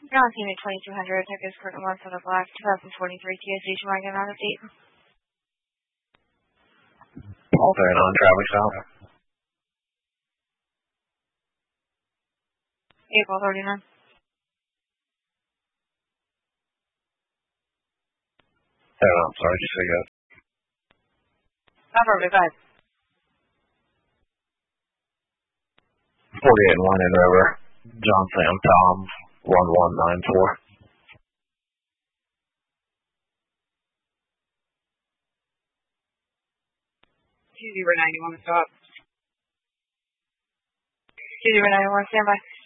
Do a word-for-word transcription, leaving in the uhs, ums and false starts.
You're on team twenty-two hundred, Texas Curtain one for the Black, twenty twenty-three T S H wagon out of date. Alternate on traffic south. April thirty-nine. Oh, I'm sorry, just forgot. Number five. forty-eight and one in River. John Sam Tom, one one nine four. two zero nine one, stop. two zero nine one, stand by.